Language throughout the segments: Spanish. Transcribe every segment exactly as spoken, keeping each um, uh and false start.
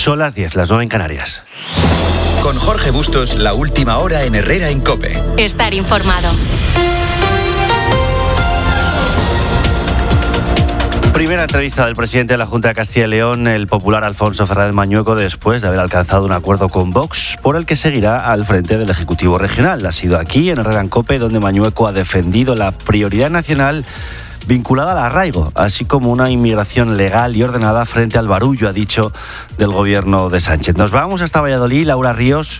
Son las diez, las nueve en Canarias. Con Jorge Bustos, la última hora en Herrera en COPE. Estar informado. Primera entrevista del presidente de la Junta de Castilla y León, el popular Alfonso Fernández Mañueco, después de haber alcanzado un acuerdo con Vox, por el que seguirá al frente del Ejecutivo Regional. Ha sido aquí, en Herrera en COPE, donde Mañueco ha defendido la prioridad nacional vinculada al arraigo, así como una inmigración legal y ordenada frente al barullo, ha dicho, del gobierno de Sánchez. Nos vamos hasta Valladolid. Laura Ríos.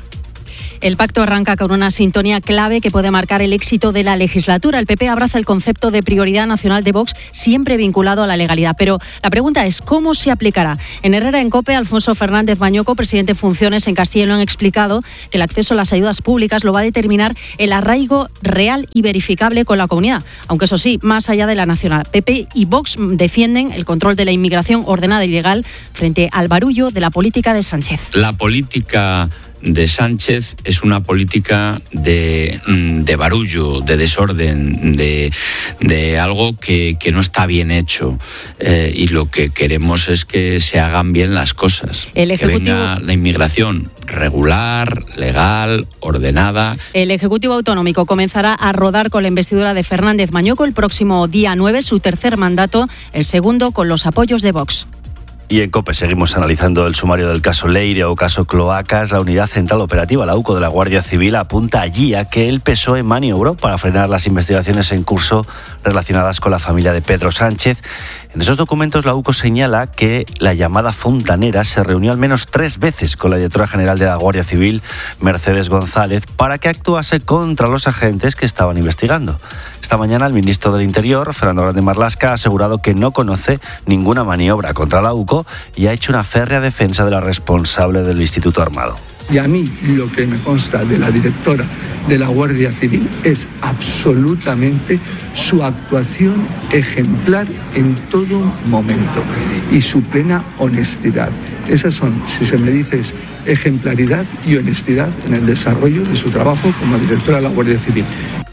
El pacto arranca con una sintonía clave que puede marcar el éxito de la legislatura. El P P abraza el concepto de prioridad nacional de Vox, siempre vinculado a la legalidad. Pero la pregunta es, ¿cómo se aplicará? En Herrera en COPE, Alfonso Fernández Mañueco, presidente en funciones en Castilla y León, ha explicado que el acceso a las ayudas públicas lo va a determinar el arraigo real y verificable con la comunidad. Aunque eso sí, más allá de la nacional. P P y Vox defienden el control de la inmigración ordenada y legal frente al barullo de la política de Sánchez. La política de Sánchez es una política de, de barullo, de desorden, de, de algo que, que no está bien hecho. Eh, y lo que queremos es que se hagan bien las cosas. El Ejecutivo... Que venga la inmigración regular, legal, ordenada. El Ejecutivo Autonómico comenzará a rodar con la investidura de Fernández Mañueco el próximo día nueve, su tercer mandato, el segundo con los apoyos de Vox. Y en COPE seguimos analizando el sumario del caso Leire o caso Cloacas. La Unidad Central Operativa, la U C O de la Guardia Civil, apunta allí a que el P S O E maniobró para frenar las investigaciones en curso relacionadas con la familia de Pedro Sánchez. En esos documentos la U C O señala que la llamada Fontanera se reunió al menos tres veces con la directora general de la Guardia Civil, Mercedes González, para que actuase contra los agentes que estaban investigando. Esta mañana el ministro del Interior, Fernando Grande Marlaska, ha asegurado que no conoce ninguna maniobra contra la U C O y ha hecho una férrea defensa de la responsable del Instituto Armado. Y a mí lo que me consta de la directora de la Guardia Civil es absolutamente su actuación ejemplar en todo momento y su plena honestidad. Esas son, si se me dice, es ejemplaridad y honestidad en el desarrollo de su trabajo como directora de la Guardia Civil.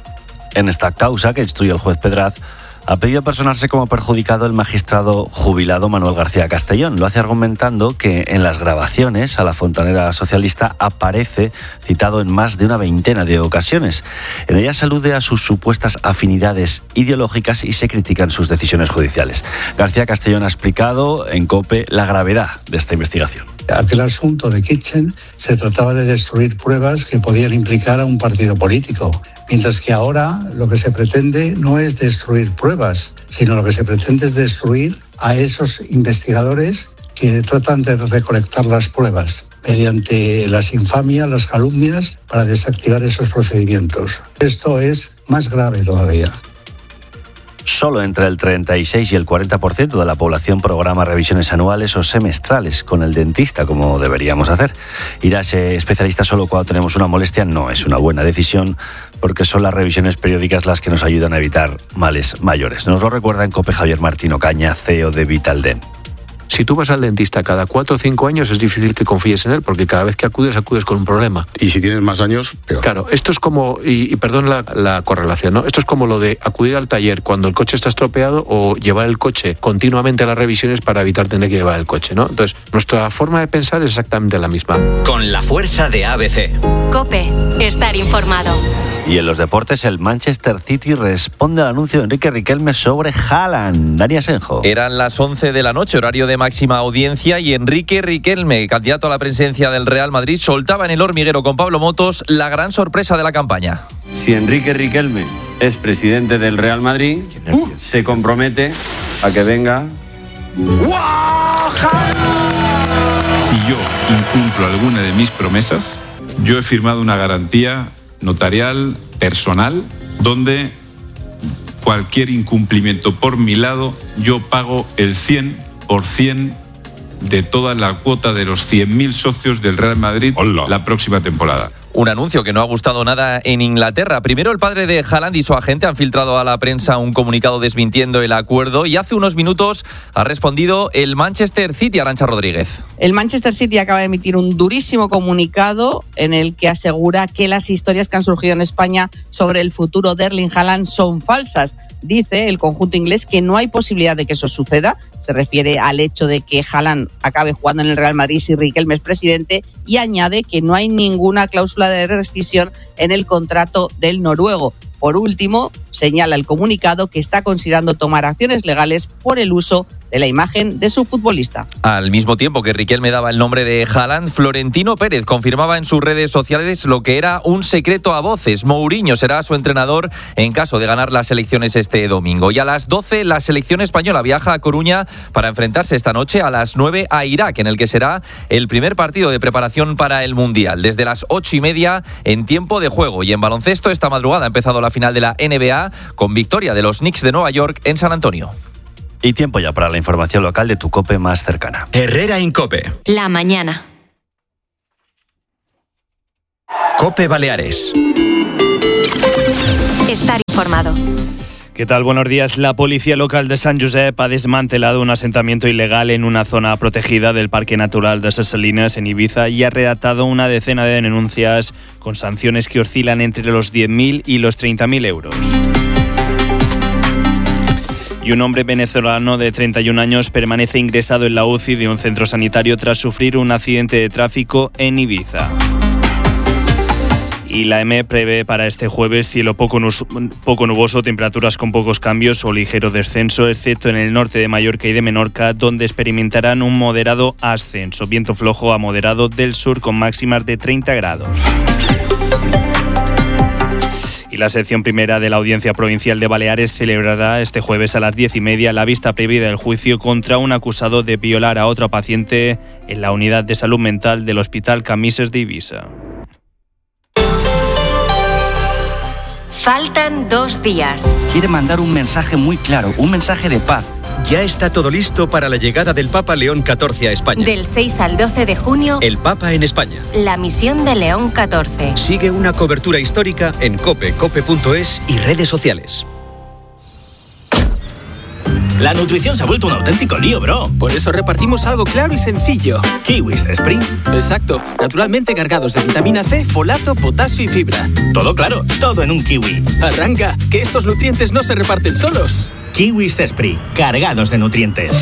En esta causa que instruye el juez Pedraz, ha pedido personarse como perjudicado el magistrado jubilado Manuel García Castellón. Lo hace argumentando que en las grabaciones a la fontanera socialista aparece citado en más de una veintena de ocasiones. En ellas alude a sus supuestas afinidades ideológicas y se critican sus decisiones judiciales. García Castellón ha explicado en COPE la gravedad de esta investigación. Aquel asunto de Kitchen se trataba de destruir pruebas que podían implicar a un partido político, mientras que ahora lo que se pretende no es destruir pruebas, sino lo que se pretende es destruir a esos investigadores que tratan de recolectar las pruebas mediante las infamias, las calumnias, para desactivar esos procedimientos. Esto es más grave todavía. Solo entre el treinta y seis y el cuarenta por ciento de la población programa revisiones anuales o semestrales con el dentista, como deberíamos hacer. Ir a ese especialista solo cuando tenemos una molestia no es una buena decisión, porque son las revisiones periódicas las que nos ayudan a evitar males mayores. Nos lo recuerda en COPE Javier Martín Ocaña, C E O de Vitaldent. Si tú vas al dentista cada cuatro o cinco años, es difícil que confíes en él, porque cada vez que acudes, acudes con un problema. Y si tienes más años, peor. Claro, esto es como, y, y perdón la, la correlación, ¿no? Esto es como lo de acudir al taller cuando el coche está estropeado o llevar el coche continuamente a las revisiones para evitar tener que llevar el coche, ¿no? Entonces, nuestra forma de pensar es exactamente la misma. Con la fuerza de A B C. COPE, estar informado. Y en los deportes, el Manchester City responde al anuncio de Enrique Riquelme sobre Haaland. Dani Asenjo. Eran las once de la noche, horario de máxima audiencia, y Enrique Riquelme, candidato a la presidencia del Real Madrid, soltaba en el hormiguero con Pablo Motos la gran sorpresa de la campaña. Si Enrique Riquelme es presidente del Real Madrid, uh, se compromete a que venga... Si yo incumplo alguna de mis promesas, yo he firmado una garantía notarial, personal, donde cualquier incumplimiento por mi lado, yo pago el cien por ciento de toda la cuota de los cien mil socios del Real Madrid. Hola. La próxima temporada. Un anuncio que no ha gustado nada en Inglaterra. Primero, el padre de Haaland y su agente han filtrado a la prensa un comunicado desmintiendo el acuerdo, y hace unos minutos ha respondido el Manchester City. Arantxa Rodríguez. El Manchester City acaba de emitir un durísimo comunicado en el que asegura que las historias que han surgido en España sobre el futuro de Erling Haaland son falsas. Dice el conjunto inglés que no hay posibilidad de que eso suceda. Se refiere al hecho de que Haaland acabe jugando en el Real Madrid si Riquelme es presidente, y añade que no hay ninguna cláusula de rescisión en el contrato del noruego. Por último, señala el comunicado que está considerando tomar acciones legales por el uso de la imagen de su futbolista. Al mismo tiempo que Riquelme daba el nombre de Haaland, Florentino Pérez confirmaba en sus redes sociales lo que era un secreto a voces. Mourinho será su entrenador en caso de ganar las elecciones este domingo. Y a las doce, la selección española viaja a Coruña para enfrentarse esta noche a las nueve a Irak, en el que será el primer partido de preparación para el Mundial. Desde las ocho y media en tiempo de juego. Y en baloncesto, esta madrugada ha empezado la final de la N B A con victoria de los Knicks de Nueva York en San Antonio. Y tiempo ya para la información local de tu COPE más cercana. Herrera Incope. La mañana. COPE Baleares. Estar informado. ¿Qué tal? Buenos días. La policía local de San Josep ha desmantelado un asentamiento ilegal en una zona protegida del Parque Natural de Ses Salines en Ibiza y ha redactado una decena de denuncias con sanciones que oscilan entre los diez mil y los treinta mil euros. Y un hombre venezolano de treinta y un años permanece ingresado en la U C I de un centro sanitario tras sufrir un accidente de tráfico en Ibiza. Y la E M E prevé para este jueves cielo poco, nus- poco nuboso, temperaturas con pocos cambios o ligero descenso, excepto en el norte de Mallorca y de Menorca, donde experimentarán un moderado ascenso. Viento flojo a moderado del sur con máximas de treinta grados. Y la sección primera de la Audiencia Provincial de Baleares celebrará este jueves a las diez y media la vista previa del juicio contra un acusado de violar a otra paciente en la unidad de salud mental del Hospital Camises de Ibiza. Faltan dos días. Quiere mandar un mensaje muy claro, un mensaje de paz. Ya está todo listo para la llegada del Papa León catorce a España. Del seis al doce de junio, El Papa en España. la misión de León catorce. Sigue una cobertura histórica en cope, cope punto es y redes sociales. La nutrición se ha vuelto un auténtico lío, bro. Por eso repartimos algo claro y sencillo. Kiwis Spring. Exacto. Naturalmente cargados de vitamina C, folato, potasio y fibra. Todo claro, todo en un kiwi. Arranca, que estos nutrientes no se reparten solos. Kiwis Cespri, cargados de nutrientes.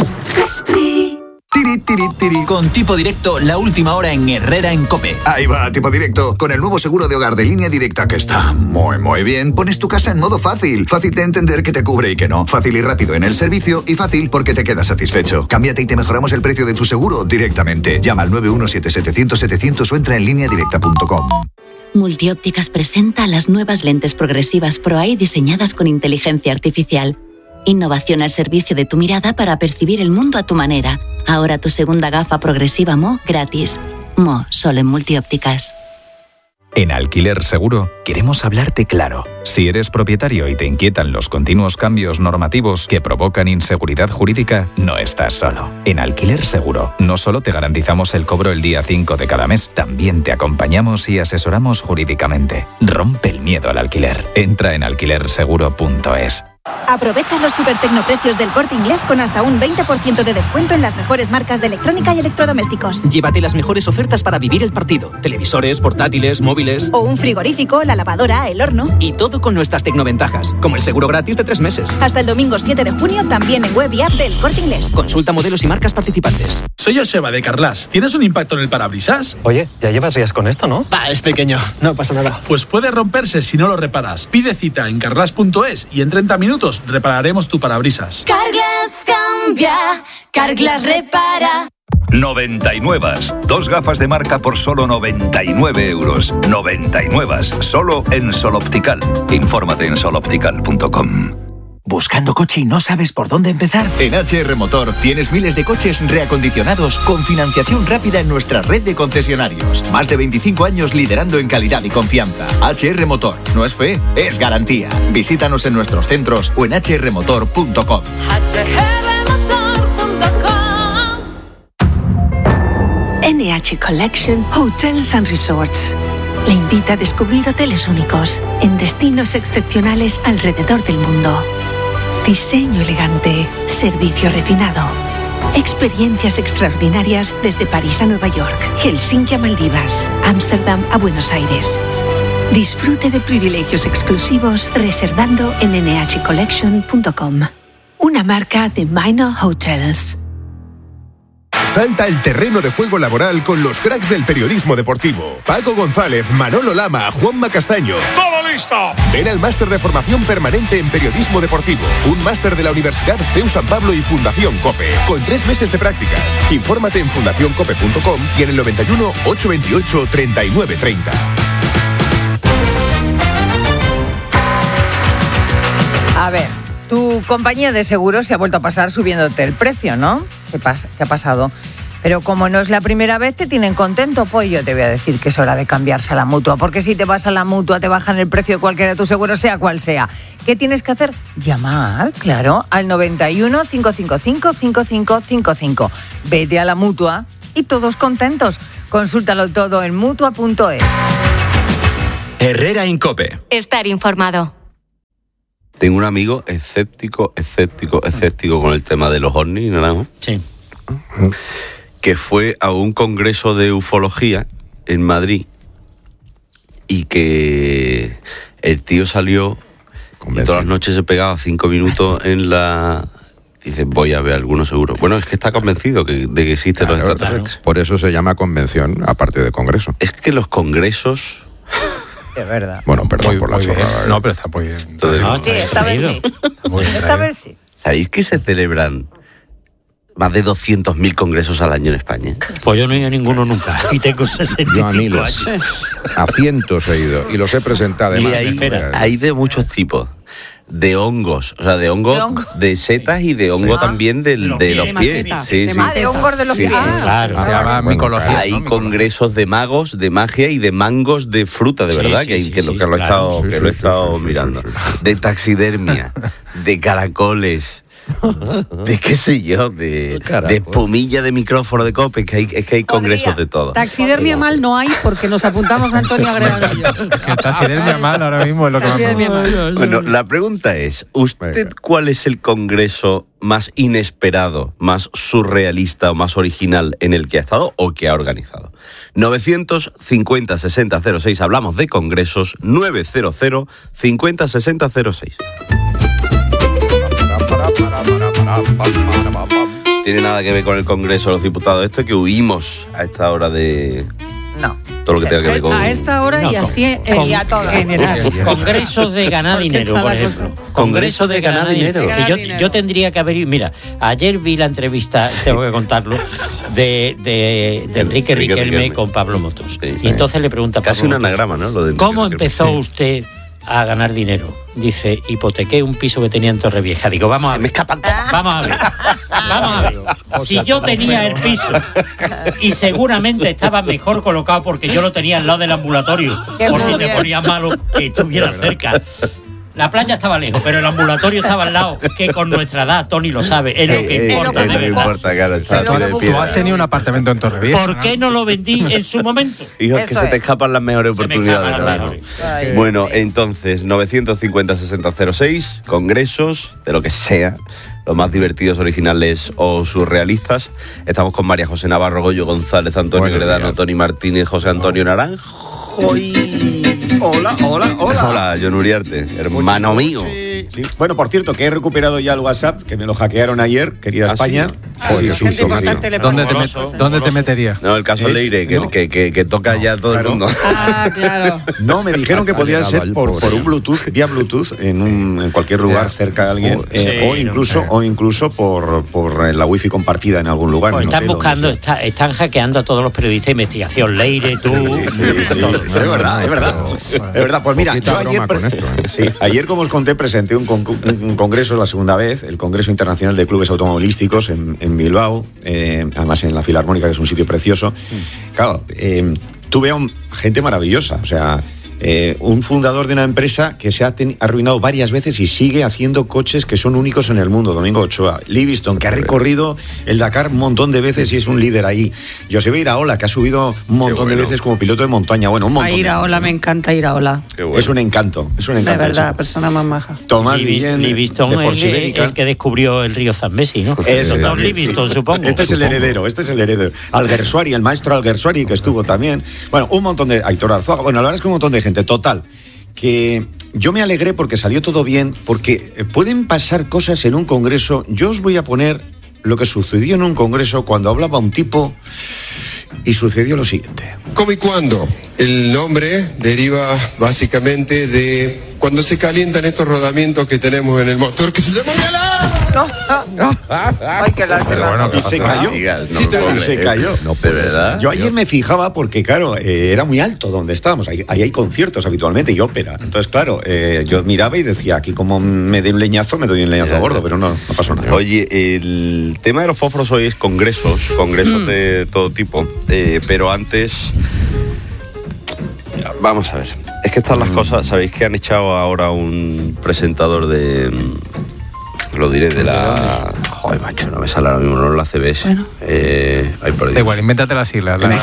Cespri. Tiri, tiri, tiri. Con Tipo Directo, la última hora en Herrera en COPE. Ahí va, Tipo Directo. Con el nuevo seguro de hogar de Línea Directa, que está muy, muy bien, pones tu casa en modo fácil. Fácil de entender que te cubre y que no. Fácil y rápido en el servicio y fácil porque te quedas satisfecho. Cámbiate y te mejoramos el precio de tu seguro directamente. Llama al nueve uno siete siete cero cero siete cero cero o entra en línea directa punto com. Multiópticas presenta las nuevas lentes progresivas ProEye diseñadas con inteligencia artificial. Innovación al servicio de tu mirada para percibir el mundo a tu manera. Ahora tu segunda gafa progresiva M O gratis. M O solo en Multiópticas. En Alquiler Seguro queremos hablarte claro. Si eres propietario y te inquietan los continuos cambios normativos que provocan inseguridad jurídica, no estás solo. En Alquiler Seguro no solo te garantizamos el cobro el día cinco de cada mes, también te acompañamos y asesoramos jurídicamente. Rompe el miedo al alquiler. Entra en alquiler seguro punto es. Aprovecha los super tecnoprecios del Corte Inglés con hasta un veinte por ciento de descuento en las mejores marcas de electrónica y electrodomésticos. Llévate las mejores ofertas para vivir el partido. Televisores, portátiles, móviles. O un frigorífico, la lavadora, el horno. Y todo con nuestras tecnoventajas, como el seguro gratis de tres meses. Hasta el domingo siete de junio también en web y app del Corte Inglés. Consulta modelos y marcas participantes. Soy Joseba de Carlas. ¿Tienes un impacto en el parabrisas? Oye, ya llevas días con esto, ¿no? Va, es pequeño, no pasa nada. Pues puede romperse si no lo reparas. Pide cita en carlas punto es y en treinta minutos repararemos tu parabrisas. Carglass cambia, Carglass repara. noventa y nueve. Dos gafas de marca por solo noventa y nueve euros. noventa y nueve. Solo en Sol Optical. Infórmate en sol optical punto com. ¿Buscando coche y no sabes por dónde empezar? En H R Motor tienes miles de coches reacondicionados con financiación rápida en nuestra red de concesionarios. Más de veinticinco años liderando en calidad y confianza. H R Motor. No es fe, es garantía. Visítanos en nuestros centros o en h r motor punto com. hache erre motor punto com. N H Collection Hotels and Resorts le invita a descubrir hoteles únicos en destinos excepcionales alrededor del mundo. Diseño elegante, servicio refinado, experiencias extraordinarias desde París a Nueva York, Helsinki a Maldivas, Ámsterdam a Buenos Aires. Disfrute de privilegios exclusivos reservando en ene hache collection punto com. Una marca de Minor Hotels. Salta al terreno de juego laboral con los cracks del periodismo deportivo. Paco González, Manolo Lama, Juanma Castaño. ¡Todo listo! Ven al máster de formación permanente en periodismo deportivo. Un máster de la Universidad C E U San Pablo y Fundación COPE. Con tres meses de prácticas. Infórmate en fundación cope punto com y en el noventa y uno, ochocientos veintiocho, treinta y nueve treinta. A ver, tu compañía de seguros se ha vuelto a pasar subiéndote el precio, ¿no? ¿Qué, pas- qué ha pasado? Pero como no es la primera vez, te tienen contento, pues yo te voy a decir que es hora de cambiarse a la Mutua, porque si te vas a la Mutua te bajan el precio de cualquiera de tus seguros, sea cual sea. ¿Qué tienes que hacer? Llamar, claro, al noventa y uno, cinco cinco cinco, cinco cinco cinco cinco. Vete a la Mutua y todos contentos. Consúltalo todo en mutua punto es. Herrera Incope. Estar informado. Tengo un amigo escéptico, escéptico, escéptico con el tema de los ovnis, ¿no? Sí. Que fue a un congreso de ufología en Madrid y que el tío salió y todas las noches se pegaba cinco minutos en la... Dice, voy a ver alguno seguro. Bueno, es que está convencido que, de que existen claro, los extraterrestres. Claro. Por eso se llama convención, aparte de congreso. Es que los congresos... Es verdad. Bueno, perdón muy, por la chorrada. No, pero está muy bien. No, sí, esta vez sí. Esta vez sí. ¿Sabéis que se celebran más de doscientos mil congresos al año en España? Pues yo no he ido a ninguno nunca. Y tengo sesenta y cinco Yo a miles. años. A cientos he ido. Y los he presentado. Y además. hay, Espera. hay de muchos tipos. De hongos, o sea, de hongos, de, hongo. de setas y de hongo sí. también del, de los pies. Sí, sí. Ah, de hongos de los Sí, pies. sí. Ah, Claro, se llama micología. Hay congresos de magos, de magia y de mangos de fruta, de Sí, verdad, sí, que, hay, sí, que, lo, sí, que lo he claro. estado, Sí, que sí, lo he sí, estado sí, sí, mirando. sí, De taxidermia, de caracoles, de qué sé yo, de, de espumilla de micrófono de COPE, es que hay, es que hay congresos de todo. Taxidermia mal no hay porque nos apuntamos a Antonio Agreda y yo. Que taxidermia mal ahora mismo es lo que Taxidermia mal. Bueno, la pregunta es, ¿usted cuál es el congreso más inesperado, más surrealista o más original en el que ha estado o que ha organizado? novecientos cincuenta, sesenta, cero seis, hablamos de congresos, novecientos cincuenta, sesenta, cero seis. Tiene nada que ver con el Congreso de los Diputados esto, que huimos a esta hora de... No. Todo lo que tenga que ver con... A esta hora No, y con- así en con- general. Congresos de ganar Porque dinero, está por la ejemplo. cosa. Congresos de ganar dinero. De Que ganar yo, dinero. yo tendría que haber ido. Mira, ayer vi la entrevista, tengo que contarlo, de, de, de Enrique Enrique Riquelme Riquelme. con Pablo Motos. Sí, Y sí. entonces le pregunta a Pablo Casi un Motos, anagrama, ¿no? Lo de Enrique ¿cómo Riquelme. empezó Sí. usted a ganar dinero? Dice, hipotequé un piso que tenía en Torrevieja. Digo, vamos a ver. Me escapan todas. Vamos a ver. Vamos a ver. Si yo tenía el piso y seguramente estaba mejor colocado porque yo lo tenía al lado del ambulatorio, Qué por si muy te bien. ponías malo que estuviera cerca. La playa estaba lejos, pero el ambulatorio estaba al lado, que con nuestra edad, Tony lo sabe, es lo que Eh, eh, importa, es de lo que verdad. importa, claro, está Es lo a que pie de busco. piedra. Tú has tenido un apartamento en Torrevieja. ¿Por qué no lo vendí en su momento? Hijo, es que Eso se te es. escapan las mejores Se me oportunidades, escapan las claro. mejores. Ay, Bueno, entonces, novecientos cincuenta, sesenta, cero seis, congresos, de lo que sea, los más divertidos, originales o surrealistas. Estamos con María José Navarro, Goyo González, Antonio Buenos Gredano, días. Tony Martínez, José Antonio Naranjo y... Hola, hola, hola. Hola, John Uriarte, hermano mío. Sí. Bueno, por cierto, que he recuperado ya el WhatsApp, que me lo hackearon ayer, querida ¿Ah, España. Ah, Sí, la sí, gente sí, importante sí. le ¿Dónde, pasa te, cosas. met- ¿Dónde te metería? No, el caso Es- Leire, que, no. que, que, que toca ya todo claro. el mundo. Ah, claro. No, me dijeron que Ha podía llegado ser al por, pobre. por un Bluetooth, vía Bluetooth, en, un, en cualquier lugar Ya. cerca de alguien, Joder. eh, Sí, o incluso, no. o incluso por, por eh, la wifi compartida en algún lugar. Pues no están sé, donde buscando, sea. está- están hackeando a todos los periodistas de investigación. Leire, tú, Sí, sí, sí. todos. Es verdad, es verdad. Pero, Es verdad, pues mira, poquita yo ayer, broma con pre- esto, ¿eh? sí, ayer, como os conté, presenté un, con- un- un congreso la segunda vez, el Congreso Internacional de Clubes Automovilísticos en, en Bilbao, eh, además en la Filarmónica, que es un sitio precioso. Claro, eh, tuve a un- gente maravillosa, o sea... eh, un fundador de una empresa que se ha ten- arruinado varias veces y sigue haciendo coches que son únicos en el mundo, Domingo Ochoa. Livingston, que ha recorrido el Dakar un montón de veces y es un líder ahí. Joseba Iraola, que ha subido un montón bueno. de veces como piloto de montaña. Bueno, un A montón. de Iraola, gente, me ¿no? encanta Iraola. Qué bueno. Es un encanto, es un De encanto. verdad, chico. persona más maja. Tomás Livis- Villén, Livingston, de el, Porsche el, Ibérica. el que descubrió el río Zambesi, ¿no? Ese, Doctor sí, Livingston, sí. supongo. Este es el Supongo. heredero, este es el heredero. Alguersuari, el maestro Alguersuari, que estuvo también. Bueno, un montón de... Aitor Arzuaga. Bueno, la verdad es que un montón de gente. gente. Total, que yo me alegré porque salió todo bien, porque pueden pasar cosas en un congreso. Yo os voy a poner lo que sucedió en un congreso cuando hablaba un tipo y sucedió lo siguiente. ¿Cómo y cuándo? El nombre deriva básicamente de cuando se calientan estos rodamientos que tenemos en el motor que se llama No, no. Ay, qué lástima. Bueno, y se cayó. No, Sí, no, y se no, cayó. no puede ¿De verdad? ser. Yo ayer me fijaba porque, claro, eh, era muy alto donde estábamos. Ahí, ahí hay conciertos habitualmente y ópera. Entonces, claro, eh, yo miraba y decía, aquí como me dé un leñazo, me doy un leñazo gordo, pero no, no pasó nada. Oye, el tema de los fósforos hoy es congresos, congresos mm. de todo tipo, eh, pero antes... Vamos a ver, es que están las cosas, ¿sabéis que han echado ahora un presentador de... Lo diré de la... Joder, macho, no me sale ahora mismo, no la C B S. Bueno. Eh, ay, por Dios. Da igual, invéntate las siglas. La,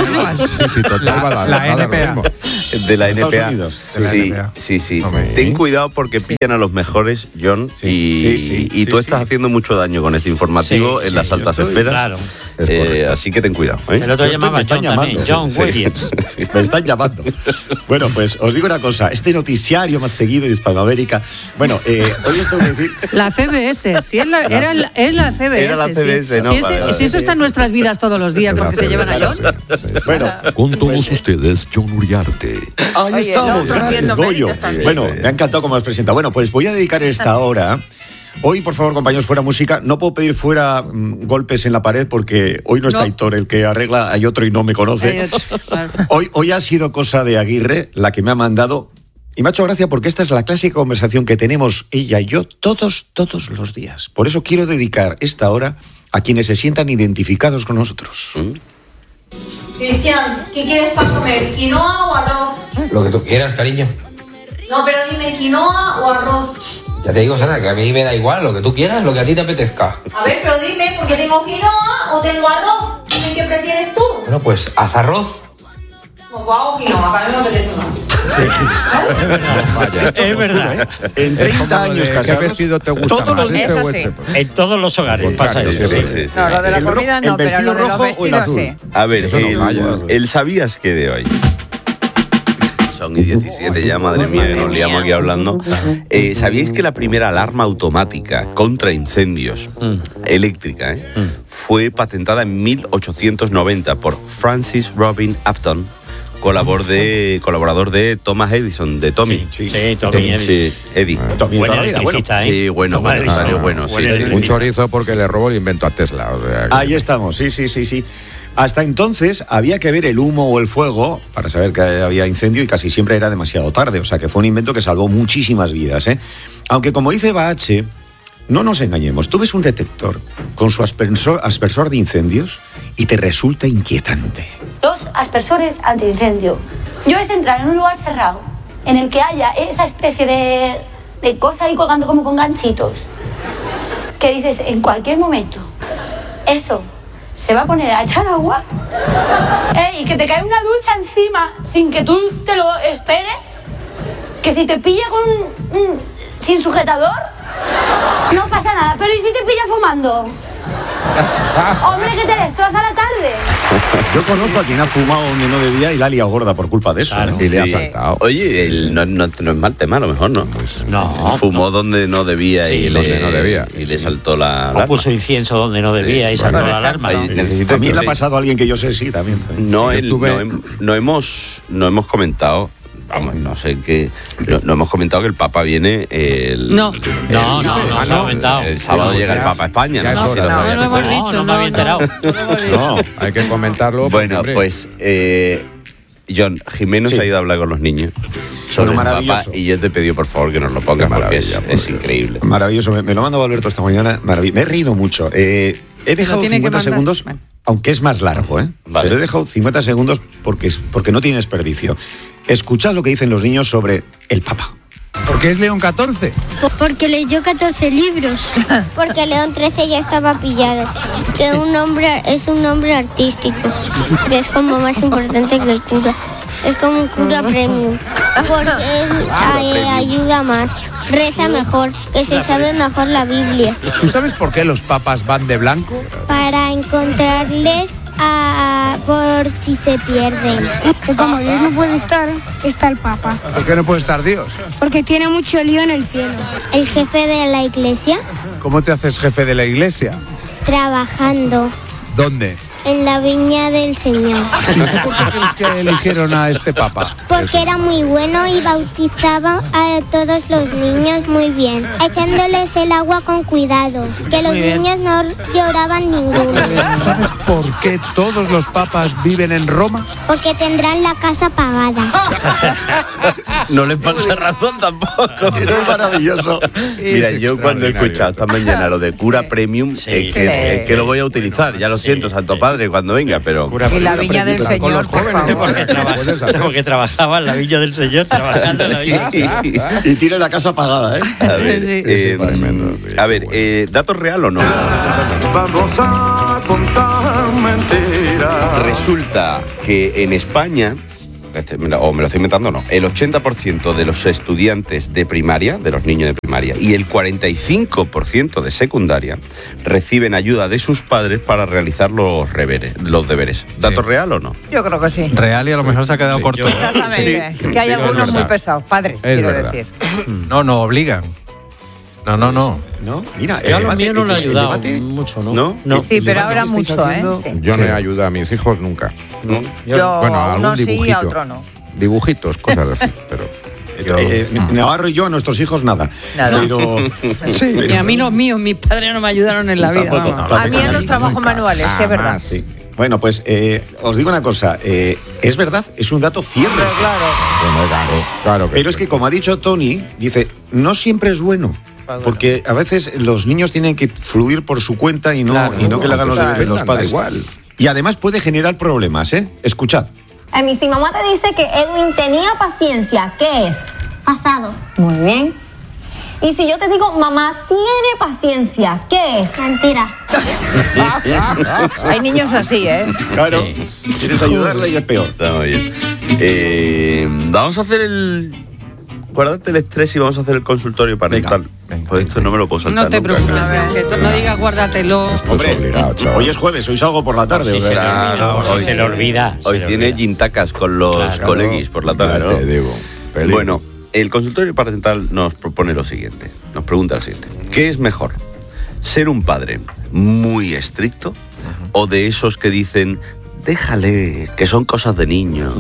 la, la N P A. De la N P A. Sí, sí, sí. Ten cuidado porque sí. pillan a los mejores, John, sí, y, sí, sí, y tú sí, estás sí. haciendo mucho daño con este informativo sí, en sí, las altas estoy, esferas. Claro. Eh, así que ten cuidado. ¿eh? El otro llamaba John también, John Williams. Sí. Me están llamando. Bueno, pues os digo una cosa. Este noticiario más seguido en Hispanoamérica. Bueno, eh, hoy os tengo que decir... La C B S, sí, es la, era la, es la C B S. Era la C B S, sí. ¿no? Si, ese, vale, vale. si eso está en nuestras vidas todos los días, porque se llevan a John. Bueno, con todos pues, ustedes, John Uriarte. Ahí Oye, estamos, no, gracias, Goyo. Bueno, me ha encantado cómo os presenta. Bueno, pues voy a dedicar esta hora... Hoy, por favor, compañeros, fuera música. No puedo pedir fuera mm, golpes en la pared porque hoy no está no. Hitor, el que arregla, hay otro y no me conoce. Claro. Hoy, hoy ha sido cosa de Aguirre la que me ha mandado... Y me ha hecho gracia porque esta es la clásica conversación que tenemos ella y yo todos, todos los días. Por eso quiero dedicar esta hora a quienes se sientan identificados con nosotros. ¿Mm? Cristian, ¿qué quieres para comer? ¿Quinoa o arroz? Lo que tú quieras, cariño. No, pero dime, ¿quinoa o arroz? Ya te digo, Sara, que a mí me da igual, lo que tú quieras, lo que a ti te apetezca. A ver, pero dime, porque tengo quinoa o tengo arroz. Dime qué prefieres tú. Bueno, pues haz arroz. Pues hago quinoa, que a mí me apetece más. Es verdad. Es verdad. En treinta años casados, ¿qué vestido te gusta todos más? Los Este sí. este, pues. En todos los hogares pasa eso. Sí, sí, sí. No, lo de la el comida ro- no, pero lo de los vestidos sí. A ver, Eso no el, falla. el sabías que de hoy. Son y diecisiete ya, madre mía, que nos liamos aquí hablando. Eh, ¿Sabíais que la primera alarma automática contra incendios mm. eléctrica eh, mm. fue patentada en mil ochocientos noventa por Francis Robin Upton, colaborador de, colaborador de Thomas Edison, de Tommy? Sí, sí, sí Tommy Edison. Sí, Eddie. Tommy Buena electricista, bueno. ¿eh? Sí, bueno, bueno, Edison. salió bueno. Sí, Buena sí. Un chorizo porque le robó el invento a Tesla. O sea, que... Ahí estamos, sí, sí, sí, sí. Hasta entonces había que ver el humo o el fuego para saber que había incendio y casi siempre era demasiado tarde. O sea que fue un invento que salvó muchísimas vidas, ¿eh? Aunque como dice Bache, no nos engañemos. Tú ves un detector con su aspersor, aspersor de incendios y te resulta inquietante. Los aspersores antiincendio. Yo es entrar en un lugar cerrado en el que haya esa especie de, de cosa ahí colgando como con ganchitos. Que dices, en cualquier momento, eso... se va a poner a echar agua ¿eh? Y que te cae una ducha encima sin que tú te lo esperes, que si te pilla con un, un, sin sujetador no pasa nada, pero ¿y si te pilla fumando? Hombre, que te destroza la tarde. Yo conozco a quien ha fumado donde no debía y la ha liado gorda por culpa de eso. Claro, ¿eh? Y sí. le ha saltado. Oye, el, no, no, no es mal tema, a lo mejor, ¿no? Pues, no. Fumó no. donde no debía sí, y, donde le, no debía. y le saltó la alarma. O puso incienso donde no debía sí. y saltó bueno, la alarma. ¿no? Sí. También le ha pasado a alguien que yo sé, sí, también. No, sí, el, no, no, hemos, no hemos comentado... Vamos, no sé qué. No, no hemos comentado que el Papa viene el. No, el, no, no, no, no, no. El sábado llega el Papa a España. No, no, no, si no, lo no, no hemos dicho, no, no me había enterado. No, hay que comentarlo. Bueno, hombre. pues. Eh, John, Jimeno sí. se ha ido a hablar con los niños sobre el Papa y yo te he pedido por favor que nos lo pongas porque es, es increíble. Maravilloso, me, me lo ha mandado Alberto esta mañana. Maravilloso. Me he reído mucho. Eh, he dejado cincuenta segundos, bueno. aunque es más largo, ¿eh? Vale. Pero he dejado cincuenta segundos porque, porque no tiene desperdicio. Escuchad lo que dicen los niños sobre el Papa. ¿Por qué es León catorce? Porque leyó catorce libros. Porque León trece ya estaba pillado. Que un nombre es un nombre artístico, que es como más importante que el cura. Es como un cura premium. Porque es, ay, ayuda más. Reza mejor, que se sabe mejor la Biblia. ¿Tú sabes por qué los papas van de blanco? Para encontrarles a, por si se pierden. Que como Dios no puede estar, está el Papa. ¿Por qué no puede estar Dios? Porque tiene mucho lío en el cielo. El jefe de la iglesia, ¿Cómo te haces jefe de la iglesia? trabajando ¿Dónde? en la viña del Señor. ¿Y tú por qué crees que eligieron a este papa? Porque era muy bueno y bautizaba a todos los niños muy bien, echándoles el agua con cuidado, que los Muy bien. niños no lloraban ninguno. ¿Sabes por qué todos los papas viven en Roma? Porque tendrán la casa pagada. No le falta razón tampoco. Es maravilloso. Mira, yo cuando he escuchado esta mañana lo de cura premium, es, que, Sí. es que lo voy a utilizar. Ya lo siento, Santo Padre, cuando venga, pero... Y la viña del Señor, por favor. Porque, traba- porque trabajaba en la Villa del Señor, trabajando en la Villa. Y tiene la casa pagada, ¿eh? A ver, eh, a ver eh, ¿datos real o no? Vamos a contar mentiras. Resulta que en España, este, me lo- o me lo estoy inventando o no, el ochenta por ciento de los estudiantes de primaria, de los niños de primaria, y el cuarenta y cinco por ciento de secundaria reciben ayuda de sus padres para realizar los, reveres, los deberes. ¿Dato real o no? Yo creo que sí. Real y a lo mejor se ha quedado corto. Exactamente. Sí. Que hay Sí, algunos es muy verdad. pesados, padres, Es quiero verdad. decir. No, no obligan. No, no, no. No, mira, Yo a los míos no le he ayudado mucho, ¿no? ¿No? Sí, pero ahora mucho, ¿eh? Sí. Yo no he ayudado a mis hijos nunca. ¿No? Yo, Bueno, a algún uno sí, dibujito. a otro no. Dibujitos, cosas así, pero... Eh, Navarro y yo, a nuestros hijos, nada. Nada. Pero, Sí. Y a mí los míos, mis padres no me ayudaron en la vida. Tampoco, vamos. A mí en los trabajos manuales, sí, es verdad. sí. Bueno, pues eh, os digo una cosa. eh, es verdad, es un dato cierto. Pero claro. Bueno, claro, claro que Pero es que, como ha dicho Tony, dice, no siempre es bueno. Porque a veces los niños tienen que fluir por su cuenta y no, Claro, y no que le hagan los claro. deberes los Da padres. igual. Y además puede generar problemas, ¿eh? Escuchad. A mí, si mamá te dice que Edwin tenía paciencia, ¿qué es? Pasado. Muy bien. Y si yo te digo, mamá tiene paciencia, ¿qué es? Mentira. Hay niños así, ¿eh? Claro. Quieres ayudarle y es peor. Está muy bien. Eh, vamos a hacer el... Guárdate el estrés y vamos a hacer el consultorio parental. Pues esto no me lo puedo saltar No te nunca. preocupes, que tú no digas guárdatelo. Hombre, hoy es jueves, hoy salgo por la tarde. Si se le ¿verdad? olvida, o si hoy- se le olvida. se Hoy le tiene olvida. gintacas con los Claro. coleguis por la tarde. Claro, te digo, peligro. Bueno, el consultorio parental nos propone lo siguiente. Nos pregunta lo siguiente. ¿Qué es mejor? ¿Ser un padre muy estricto o de esos que dicen, déjale, que son cosas de niño?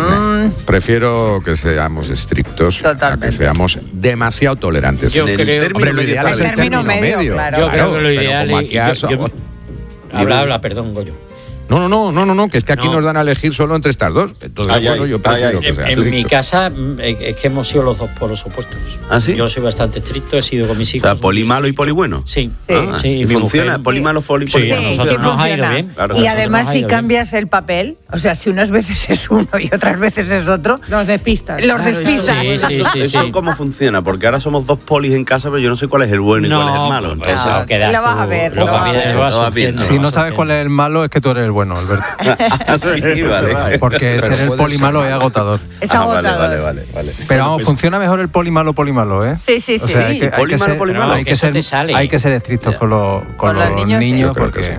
Prefiero que seamos estrictos Totalmente. a que seamos demasiado tolerantes. Yo En el creo- término Hombre, lo ideal medio, es el término término medio, medio. claro. Yo creo que lo pero ideal como es- aquí has- yo- yo- Habla, habla, perdón, Goyo. No, no, no, no, no, no, que es que aquí No. nos dan a elegir solo entre estas dos. Entonces, Ay, bueno, ay, yo ay, prefiero ay. que En, sea en mi estricto. casa mm, es es que hemos sido los dos polos opuestos. ¿Ah, sí? Yo soy bastante estricto, he sido con mis O hicos. sea, poli malo y poli bueno. Sí. Sí. Ah, Sí, ¿Y mi funciona? mujer- ¿Poli malo, poli, poli Sí, bueno? a Sí, nosotros sí nos ha ido funciona. bien. Claro, Y nosotros además, nos ha si ido bien. cambias el papel, o sea, si unas veces es uno y otras veces es otro, Los despistas. los Claro, despistas. Sí, sí, sí, ¿Eso sí. cómo funciona? Porque ahora somos dos polis en casa, pero yo no sé cuál es el bueno y cuál es el malo. pues, Entonces, lo quedas Lo vas tú, a ver, Lo lo vas a vas ver. lo vas Lo vas viendo. sufriendo, Si lo no vas sabes cuál es el malo, es que tú eres el bueno, Alberto. sí, vale. Porque Pero ser el puede poli ser malo malo. es agotador. Es Ah, vale, agotador. vale, vale, vale. Pero vamos, Pues- funciona mejor el poli malo, poli malo, ¿eh? Sí, sí, O sí. sea, hay que, hay poli que malo, ser, poli malo. hay que Eso ser, te sale. hay que ser estrictos con, los- con Con los los niños, niños, sí. porque...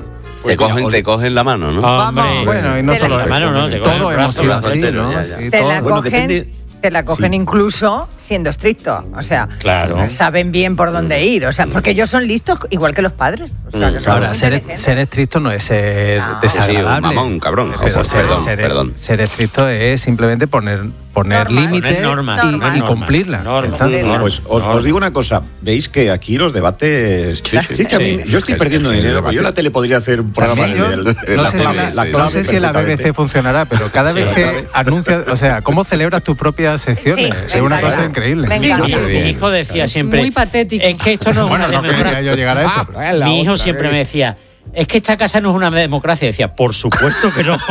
Te cogen, te cogen la mano, ¿no? Hombre, Bueno, y no Te solo la- la mano, no, te cogen todo el hemos brazo, sido el así, brazo ¿no? entero, ya, ya. Sí, Te todo. la Bueno, cogen, depende- te la cogen Sí. incluso siendo estricto. O sea, Claro. saben bien por dónde ir. O sea, porque ellos son listos igual que los padres. O sea, que son Ahora, muy ser, inteligentes. ser estricto no es ser No. desagradable. Sí, un mamón, cabrón. Pero Ojo, ser, perdón, ser- perdón. ser estricto es simplemente poner, poner Normas. límites Poner normas, y, normas. y normas, cumplirlas. normas. Entonces, Cumplirlas. Pues os, os digo una cosa, veis que aquí los debates... Sí, sí, que a mí- sí. yo estoy perdiendo El dinero, debate. yo en la tele podría hacer un programa También yo- de, de- de no la sé si clave, la- la no clave sé si en la B B C perfectamente. funcionará, pero cada Sí, vez la que clave. anuncias, o sea, cómo celebras tus propias secciones, Sí, es una venga, cosa ya. increíble. Venga. Sí, Encanta. sí, mi hijo decía Es siempre. muy patético. Es que esto no es Bueno, una no quería democracia. yo llegar a eso, Ah, pero es la Mi hijo otra, siempre ¿eh? me decía. Es que esta casa no es una democracia. Decía, por supuesto que no. Es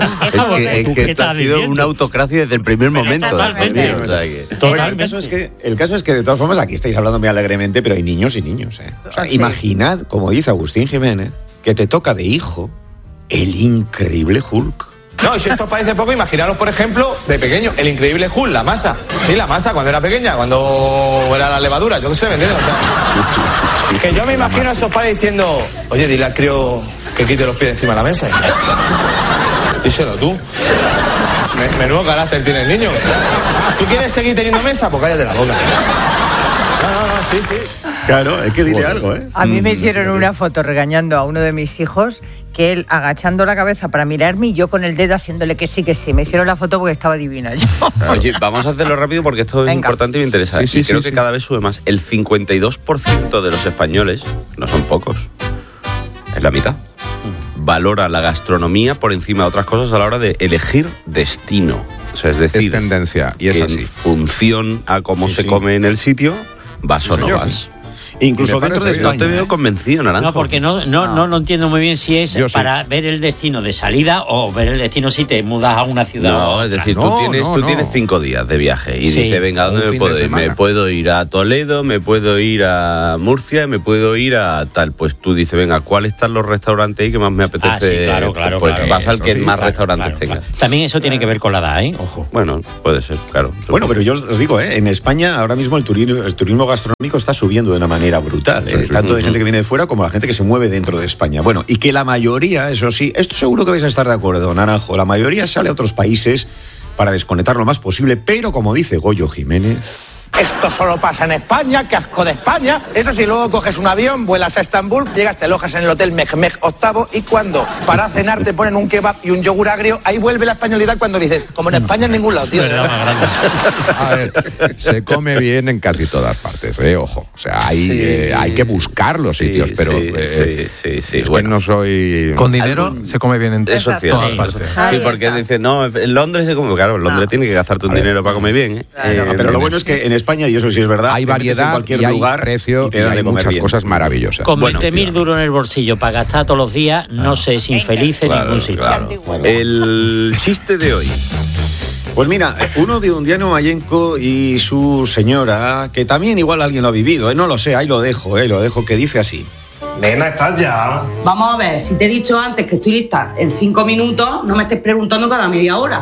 que, es que esto ha sido una autocracia desde el primer momento. totalmente. O sea que- Bueno, el, caso es que, el caso es que, de todas formas, aquí estáis hablando muy alegremente, pero hay niños y niños. ¿eh? O sea, Sí. Imaginad, como dice Agustín Jiménez, que te toca de hijo el increíble Hulk. No, si esto os parece poco, imaginaros, por ejemplo, de pequeño, el increíble Hulk, la masa. Sí, la masa, cuando era pequeña, cuando era la levadura, yo qué sé, ¿me entiendes? O sea, que yo me imagino a esos padres diciendo, oye, dile al crío que quite los pies encima de la mesa. Díselo tú. Me- Menudo carácter tiene el niño. ¿Tú quieres seguir teniendo mesa? Pues cállate la boca. No, no, no, sí, sí. Claro, es que dile algo, ¿eh? A mí me hicieron una foto regañando a uno de mis hijos, que él agachando la cabeza para mirarme y yo con el dedo haciéndole que sí, que sí. Me hicieron la foto porque estaba divina yo. Oye, vamos a hacerlo rápido porque esto es Venga. importante y me interesa. Sí, sí, y creo sí, que sí. cada vez sube más. El cincuenta y dos por ciento de los españoles, no son pocos, es la mitad, valora la gastronomía por encima de otras cosas a la hora de elegir destino. O sea, es decir, Es tendencia, y es que así. en función a cómo Sí, se sí. come en el sitio, vas o no señor. vas. Incluso Y me dentro de parece No España. te veo ¿eh? convencido, Naranjo. No, porque no, no, no, no entiendo muy bien si es Yo sí. para ver el destino de salida o ver el destino si te mudas a una ciudad. No, o es otra. decir, tú, No, tienes, no, tú no. tienes cinco días de viaje y Sí. dices, venga, ¿a Un dónde me fin puedo de ir? Me semana. puedo ir a Toledo, me puedo ir a Murcia, me puedo ir a tal. Pues tú dices, venga, ¿cuáles están los restaurantes ahí que más me apetece? Ah, sí, claro, claro, Pues claro. vas al Eso que sí, más Claro, restaurantes claro, tenga. claro. También eso tiene que ver con la edad, ¿eh? Ojo. Bueno, puede ser, claro. Bueno, pero yo os digo, ¿eh? En España ahora mismo el turismo, el turismo gastronómico está subiendo de una manera brutal. ¿eh? Sí, sí. Tanto de gente que viene de fuera como la gente que se mueve dentro de España. Bueno, y que la mayoría, eso sí, esto seguro que vais a estar de acuerdo, Naranjo, la mayoría sale a otros países para desconectar lo más posible, pero como dice Goyo Jiménez... Esto solo pasa en España, qué asco de España. Eso sí, luego coges un avión, vuelas a Estambul, llegas, te alojas en el hotel Mehmed octavo y cuando para cenar te ponen un kebab y un yogur agrio, ahí vuelve la españolidad cuando dices, como en España en ningún lado, tío. de Verdad verdad. más grande. A ver, se come bien en casi todas partes, ¿eh? Ojo. O sea, hay, Sí. eh, hay que buscar los Sí, sitios, pero sí, eh, sí, sí, sí, es que bueno. no soy... Con dinero Algún- se come bien en Eso es Exacto. cierto. todas Sí, partes. Sí, Ahí porque está. dice, no, en Londres se come, claro, en Londres No. tiene que gastarte un A ver. dinero para comer bien. ¿eh? Eh, Eh, pero lo bueno es que en España, y eso sí es verdad, Hay te metes en variedad cualquier y hay lugar precio y te y dan hay de comer muchas bien. cosas maravillosas. Con Bueno, veinte mil duros en el bolsillo para gastar todos los días, no sé, es infeliz en claro, ningún sitio. claro. El chiste de hoy. Pues mira, uno de Undiano Mayenco y su señora, que también igual alguien lo ha vivido, ¿eh? No lo sé, ahí lo dejo, ¿eh? Lo dejo, que dice así. Nena, estás ya. Vamos a ver, si te he dicho antes que estoy lista en cinco minutos, no me estés preguntando cada media hora.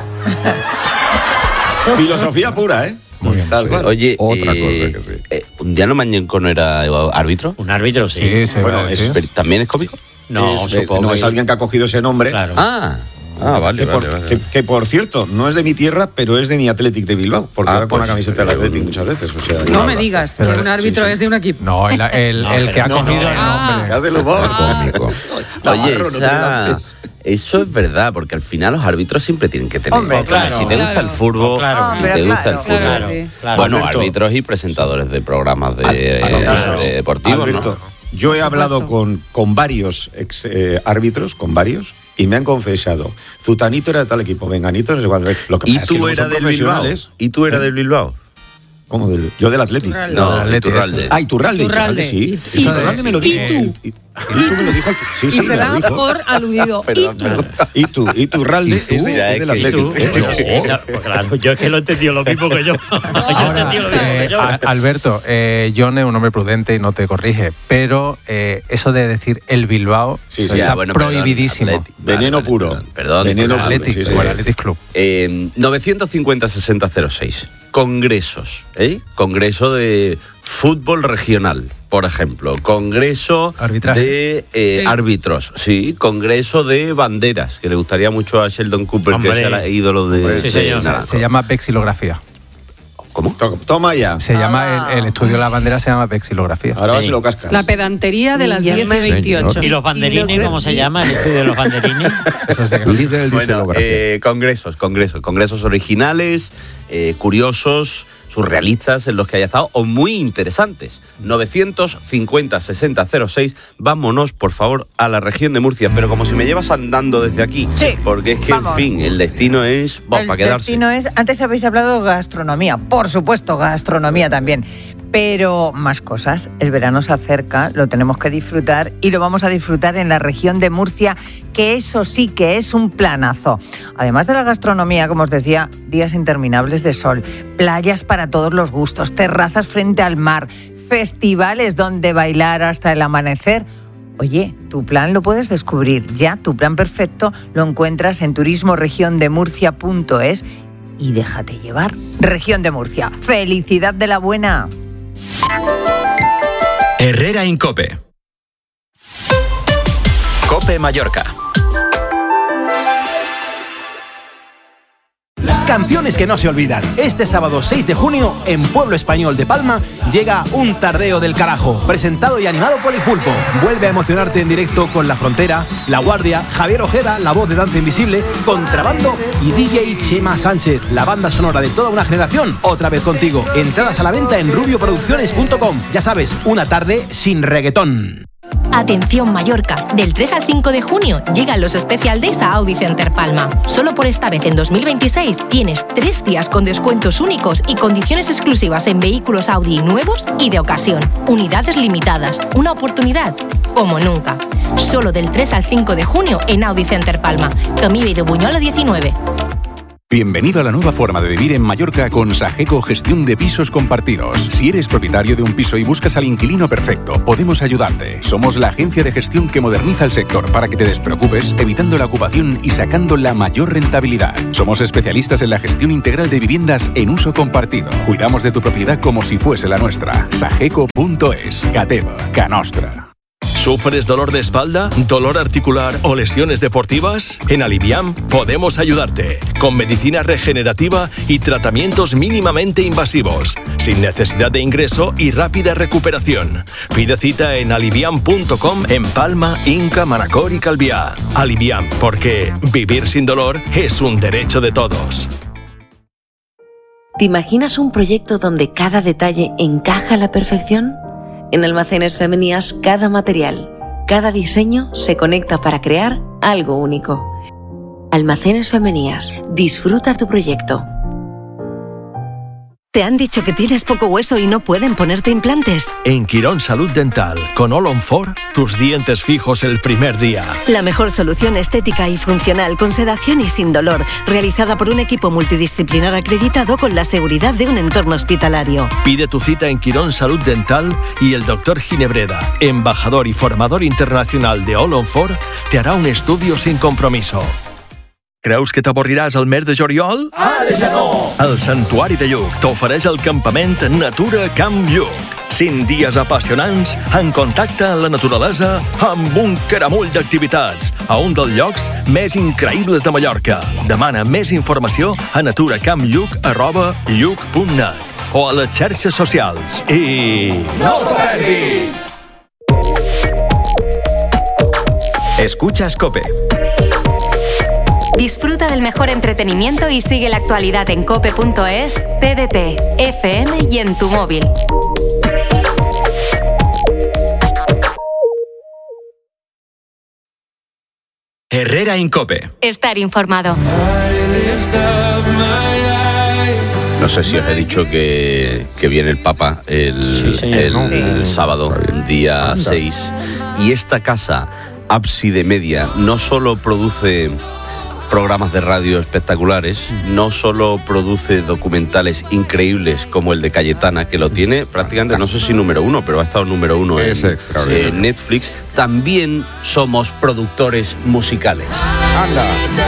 Filosofía pura, ¿eh? Muy bien, Tal sí. cual. Oye, Otra eh, cosa que sí. eh, ¿Undiano Mañenco no era árbitro? Un árbitro, sí. Sí, se Bueno, ve, es- sí. Pero ¿también es cómico? No, es, eh, supongo. no es que- alguien que ha cogido ese nombre. Claro. Ah, ah vale, que, por, vale, vale. que- que, por cierto, no es de mi tierra, pero es de mi Athletic de Bilbao, porque Ah, va con pues, la camiseta del eh, Athletic muchas veces. O sea, No me digas que un árbitro es de un equipo. No, el, el- No, el pero que ha no, cogido no. el Ah. nombre. Haz el humor. Cómico. Oye, Navarro, no te esa- lances. eso es verdad, porque al final los árbitros siempre tienen que tener. Hombre, claro. Si te gusta el Claro. fútbol, Claro. si Hombre, te gusta claro. el fútbol. Claro, sí. Claro. Bueno, Alberto. árbitros y presentadores de programas de, eh, Alberto, de deportivos, Alberto, ¿no? yo he hablado con, con varios ex, eh, árbitros, con varios, y me han confesado, Zutanito era de tal equipo, Venganito, no sé cuál. Lo que ¿Y pasa es que tú luego eras son del Bilbao? profesionales. ¿Y tú eras del Bilbao? ¿Cómo del? Yo del Athletic. Iturralde. No, del de Atleti, Iturralde. eso. Ah, Iturralde, Iturralde. Iturralde, sí. Y- y- Iturralde me lo y dijo. tú. Y, y tú me lo dijo. Sí, Y sí, se me lo da dijo. por aludido. Perdón, Y tú. perdón. Y tú, Iturralde ¿Y tú? es, de, Ya es es del que- Athletic. Sí, ¿eh? sí, claro, pues claro, yo es que lo he entendido lo mismo que yo. yo he Ahora, entendido lo mismo eh, que yo. a- Alberto, eh, John es un hombre prudente y no te corrige, pero eh, eso de decir el Bilbao Sí, eso sí, está Ya, bueno, perdón, prohibidísimo. Athletic. Veneno Vale, puro. Perdón, perdón, Veneno disculpa. puro. Athletic, sí, sí, o el sí. Athletic Club. Eh, novecientos cincuenta sesenta cero seis. Congresos, ¿eh? Congreso de fútbol regional, por ejemplo. Congreso Arbitraje. de eh, Sí. árbitros, sí. Congreso de banderas, que le gustaría mucho a Sheldon Cooper, Hombre. que sea el ídolo de, Sí, de señor. Naranjo. Se llama vexilografía. ¿Cómo? To- Toma ya. Se llama el, el estudio de la bandera se llama vexilografía. Ahora vas Sí. y lo cascas. La pedantería de las diez y veintiocho. ¿Y los banderines, cómo se llama? ¿El estudio de los banderines? Eso se- Líder de Bueno, xilografía. eh, congresos, congresos, congresos originales, eh, curiosos, surrealistas en los que haya estado o muy interesantes. novecientos cincuenta sesenta cero seis. Vámonos, por favor, a la región de Murcia. Pero como si me llevas andando desde aquí, Sí, porque es que, vamos. en fin, el destino es bueno, El para quedarse. destino es, antes habéis hablado de gastronomía, por supuesto, gastronomía también, pero más cosas. El verano se acerca, lo tenemos que disfrutar y lo vamos a disfrutar en la región de Murcia, que eso sí que es un planazo. Además de la gastronomía, como os decía, días interminables de sol, playas para todos los gustos, terrazas frente al mar, festivales donde bailar hasta el amanecer. Oye, tu plan lo puedes descubrir ya, tu plan perfecto lo encuentras en turismo región de murcia punto es y déjate llevar. Región de Murcia, felicidad de la buena. Herrera Incope. COPE COPE Mallorca. Canciones que no se olvidan. Este sábado seis de junio, en Pueblo Español de Palma, llega Un Tardeo del Carajo, presentado y animado por El Pulpo. Vuelve a emocionarte en directo con La Frontera, La Guardia, Javier Ojeda, la voz de Danza Invisible, Contrabando y D J Chema Sánchez, la banda sonora de toda una generación, otra vez contigo. Entradas a la venta en rubio producciones punto com. Ya sabes, una tarde sin reggaetón. Atención Mallorca, del tres al cinco de junio llegan los Special Days a Audi Center Palma. Solo por esta vez en dos mil veintiséis tienes tres días con descuentos únicos y condiciones exclusivas en vehículos Audi nuevos y de ocasión. Unidades limitadas, una oportunidad como nunca. Solo del tres al cinco de junio en Audi Center Palma. Camí de Buñola diecinueve. Bienvenido a la nueva forma de vivir en Mallorca con Sageco Gestión de Pisos Compartidos. Si eres propietario de un piso y buscas al inquilino perfecto, podemos ayudarte. Somos la agencia de gestión que moderniza el sector para que te despreocupes, evitando la ocupación y sacando la mayor rentabilidad. Somos especialistas en la gestión integral de viviendas en uso compartido. Cuidamos de tu propiedad como si fuese la nuestra. Sageco punto es. Cateva, ca nostra. ¿Sufres dolor de espalda, dolor articular o lesiones deportivas? En Aliviam podemos ayudarte con medicina regenerativa y tratamientos mínimamente invasivos, sin necesidad de ingreso y rápida recuperación. Pide cita en aliviam punto com en Palma, Inca, Manacor y Calviá. Aliviam, porque vivir sin dolor es un derecho de todos. ¿Te imaginas un proyecto donde cada detalle encaja a la perfección? En Almacenes Femenías, cada material, cada diseño se conecta para crear algo único. Almacenes Femenías, disfruta tu proyecto. ¿Te han dicho que tienes poco hueso y no pueden ponerte implantes? En Quirón Salud Dental, con All on Four, tus dientes fijos el primer día. La mejor solución estética y funcional con sedación y sin dolor, realizada por un equipo multidisciplinar acreditado con la seguridad de un entorno hospitalario. Pide tu cita en Quirón Salud Dental y el doctor Ginebreda, embajador y formador internacional de All on Four, te hará un estudio sin compromiso. Creus que t'avorriràs al mes de juliol? Ara ja no! El Santuari de Lluc t'ofereix el campament Natura Camp Lluc. cinc dies apassionants en contacte amb la naturalesa amb un caramull d'activitats a un dels llocs més increïbles de Mallorca. Demana més informació a naturacampluc arroba lluc punt net o a les xarxes socials i... No t'ho perdis! Escuchas COPE. Disfruta del mejor entretenimiento y sigue la actualidad en cope punto es, T D T, F M y en tu móvil. Herrera en COPE. Estar informado. No sé si os he dicho que, que viene el Papa el, Sí, el, señor. el sábado, día seis. Y esta casa, Ábside Media, no solo produce programas de radio espectaculares, no solo produce documentales increíbles como el de Cayetana, que lo tiene prácticamente, no sé si número uno, pero ha estado número uno en, en Netflix, también somos productores musicales. Anda,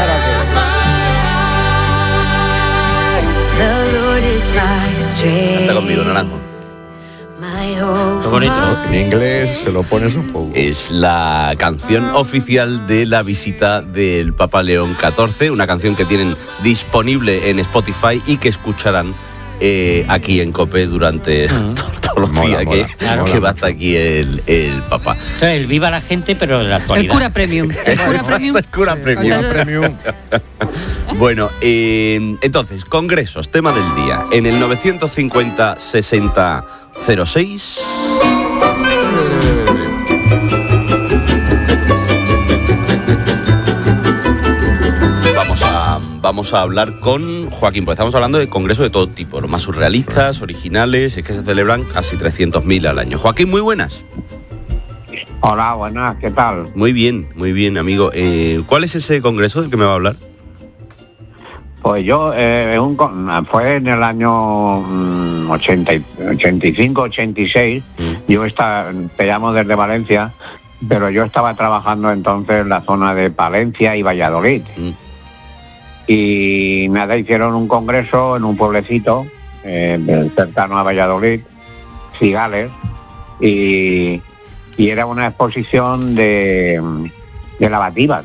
Canta conmigo, Naranjo. Qué bonito. En inglés se lo pones un poco. Es la canción oficial de la visita del Papa León catorce, una canción que tienen disponible en Spotify y que escucharán eh, aquí en COPE durante Mm. todos los Mola, días mola, que, Claro. que va hasta aquí el, el Papa. Entonces, el viva la gente, pero en la El actualidad. cura premium. El cura premium. El cura premium. Cura Premium. Bueno, eh, entonces, congresos, tema del día. En el novecientos cincuenta sesenta cero seis... Vamos a, vamos a hablar con Joaquín, porque estamos hablando de congresos de todo tipo, los más surrealistas, originales, es que se celebran casi trescientos mil al año. Joaquín, muy buenas. Hola, buenas, ¿qué tal? Muy bien, muy bien, amigo. Eh, ¿Cuál es ese congreso del que me va a hablar? Pues yo, eh, un con- fue en el año mm, ochenta y- ochenta y cinco, ochenta y seis, yo estaba, te llamo desde Valencia, pero yo estaba trabajando entonces en la zona de Palencia y Valladolid. Y nada, hicieron un congreso en un pueblecito eh, cercano a Valladolid, Cigales, y, y era una exposición de, de lavativas.